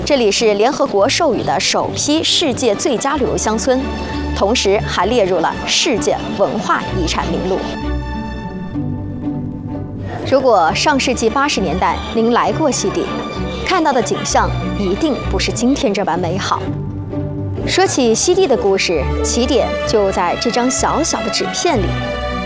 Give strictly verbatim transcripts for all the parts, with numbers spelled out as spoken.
这里是联合国授予的首批世界最佳旅游乡村，同时还列入了世界文化遗产名录。如果上世纪八十年代您来过西递，看到的景象一定不是今天这般美好。说起西递的故事，起点就在这张小小的纸片里。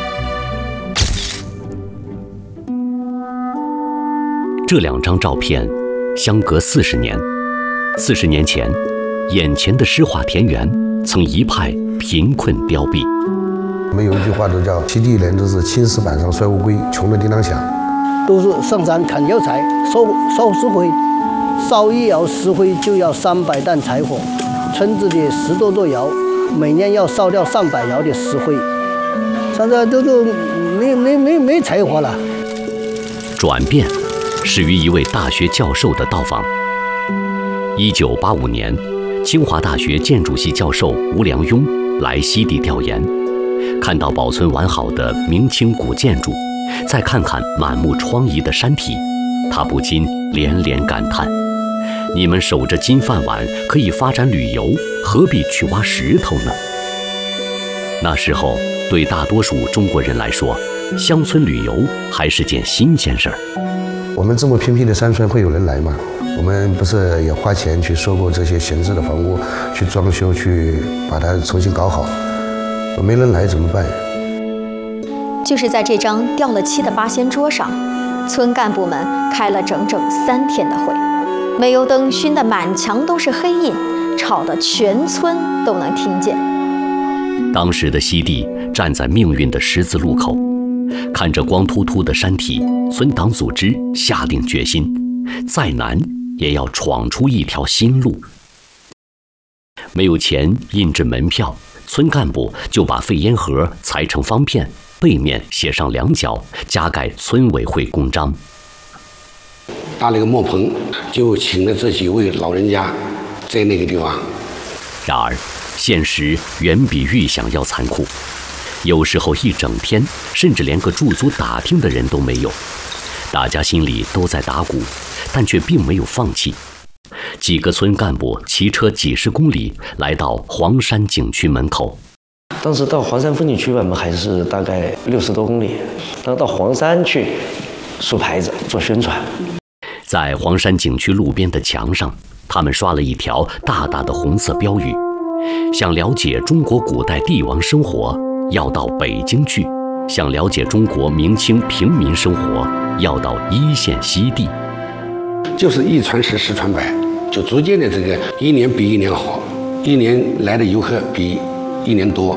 这两张照片相隔四十年。四十年前，眼前的诗化田园曾一派贫困凋敝。 我们有一句话都叫“西递人都是青石板上摔乌龟，穷得叮当响”。 都是上山砍药材，烧烧石灰，烧一窑石灰就要三百担柴火。村子里十多座窑，每年要烧掉上百窑的石灰。现在都都没没没没柴火了。 转变始于一位大学教授的到访。一九八五年，清华大学建筑系教授吴良镛来西递调研，看到保存完好的明清古建筑，再看看满目疮痍的山体，他不禁连连感叹：你们守着金饭碗可以发展旅游，何必去挖石头呢？那时候，对大多数中国人来说，乡村旅游还是件新鲜事儿。 我们这么偏僻的山村，会有人来吗？我们不是也花钱去收购这些闲置的房屋，去装修，去把它重新搞好，没人来怎么办？ 就是在这张掉了漆的八仙桌上，村干部们开了整整三天的会，煤油灯熏得满墙都是黑印，吵得全村都能听见。 当时的西递站在命运的十字路口，看着光秃秃的山体，村党组织下定决心，再难也要闯出一条新路。没有钱印制门票，村干部就把废烟盒裁成方片，背面写上两角，加盖村委会公章。 搭了个木棚，就请了这几位老人家在那个地方。 然而，现实远比预想要残酷。有时候一整天，甚至连个驻足打听的人都没有。大家心里都在打鼓，但却并没有放弃。几个村干部骑车几十公里来到黄山景区门口。 当时到黄山风景区吧，我们还是大概六十多公里，然后到黄山去竖牌子做宣传。 在黄山景区路边的墙上，他们刷了一条大大的红色标语：想了解中国古代帝王生活，要到北京去；想了解中国明清平民生活，要到一线西递。 就是一传十，十传百，就逐渐的这个一年比一年好，一年来的游客比一年多。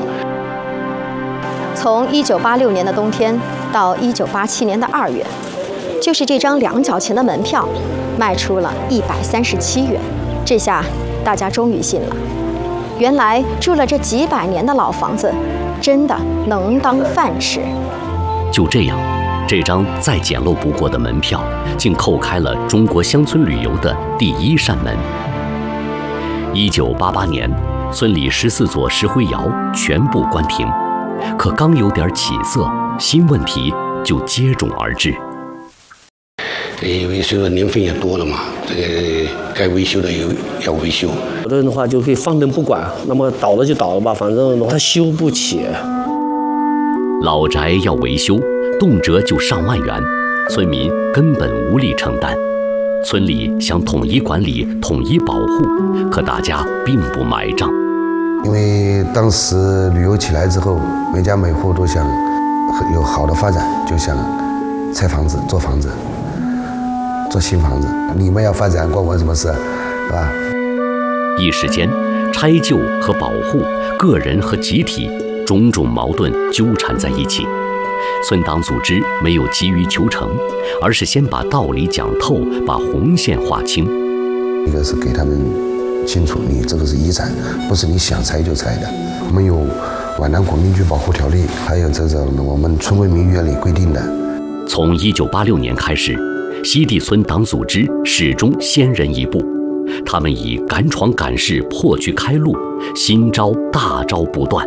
从一九八六年的冬天到一九八七年的二月，就是这张两角钱的门票，卖出了一百三十七元。这下大家终于信了，原来住了这几百年的老房子，真的能当饭吃。 就这样，这张再简陋不过的门票，竟叩开了中国乡村旅游的第一扇门。一九八八年，村里十四座石灰窑全部关停，可刚有点起色，新问题就接踵而至。 因为随着年份也多了嘛，这个该维修的有要维修。 有的人的话就可以放任不管，那么倒了就倒了吧，反正它修不起。 老宅要维修，动辄就上万元，村民根本无力承担。村里想统一管理、统一保护，可大家并不买账。 因为当时旅游起来之后，每家每户都想有好的发展，就想拆房子、做房子、做新房子。你们要发展，关我什么事，是吧？ 一时间，拆旧和保护、个人和集体种种矛盾纠缠在一起。村党组织没有急于求成，而是先把道理讲透，把红线划清。 一个是给他们清楚，你这个是遗产，不是你想拆就拆的。我们有《皖南古民居保护条例》，还有这种我们村规民约里规定的。 从一九八六年开始，西递村党组织始终先人一步，他们以敢闯敢试破局开路，新招大招不断。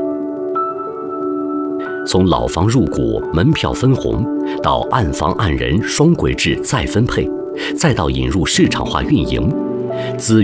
从老房入股、门票分红，到按房按人双轨制再分配，再到引入市场化运营，资